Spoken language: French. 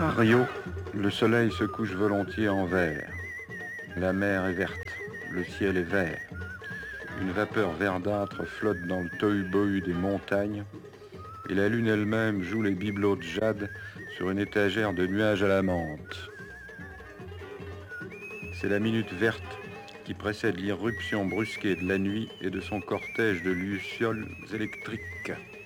Rio, le soleil se couche volontiers en vert. La mer est verte, le ciel est vert. Une vapeur verdâtre flotte dans le tohu-bohu des montagnes et la lune elle-même joue les bibelots de jade sur une étagère de nuages à la menthe. C'est la minute verte qui précède l'irruption brusquée de la nuit et de son cortège de lucioles électriques.